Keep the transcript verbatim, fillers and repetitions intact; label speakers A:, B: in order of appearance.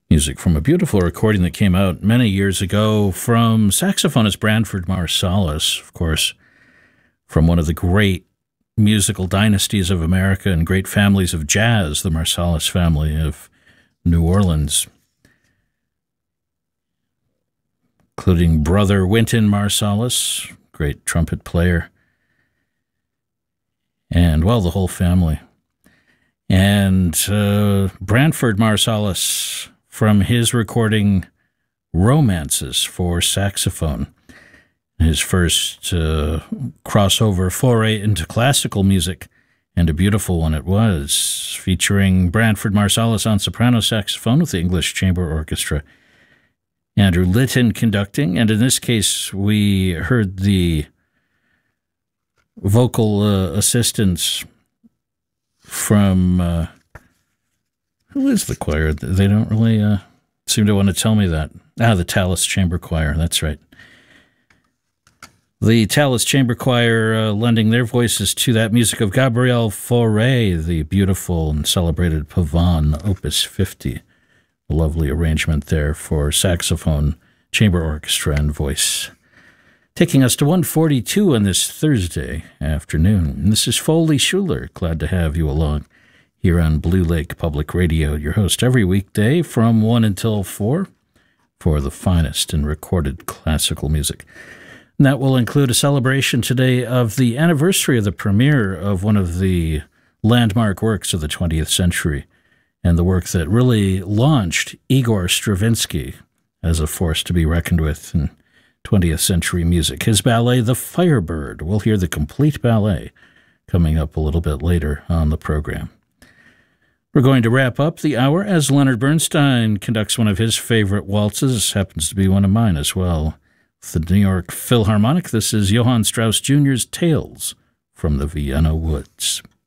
A: Music from a beautiful recording that came out many years ago from saxophonist Branford Marsalis, of course, from one of the great musical dynasties of America and great families of jazz, the Marsalis family of New Orleans, including brother Wynton Marsalis, great trumpet player, and, well, the whole family. And uh, Branford Marsalis, from his recording Romances for Saxophone, his first uh, crossover foray into classical music, and a beautiful one it was, featuring Branford Marsalis on soprano saxophone with the English Chamber Orchestra, Andrew Litton conducting, and in this case we heard the vocal uh, assistance from, uh, who is the choir? They don't really uh, seem to want to tell me that. Ah, the Tallis Chamber Choir, that's right. The Tallis Chamber Choir uh, lending their voices to that music of Gabriel Fauré, the beautiful and celebrated Pavane, Opus fifty. A lovely arrangement there for saxophone, chamber orchestra, and voice. Taking us to one forty-two on this Thursday afternoon. This is Foley Schuler. Glad to have you along here on Blue Lake Public Radio, your host every weekday from one until four for the finest in recorded classical music. And that will include a celebration today of the anniversary of the premiere of one of the landmark works of the twentieth century, and the work that really launched Igor Stravinsky as a force to be reckoned with in twentieth century music. His ballet, The Firebird. We'll hear the complete ballet coming up a little bit later on the program. We're going to wrap up the hour as Leonard Bernstein conducts one of his favorite waltzes, happens to be one of mine as well, with the New York Philharmonic. This is Johann Strauss Junior's Tales from the Vienna Woods.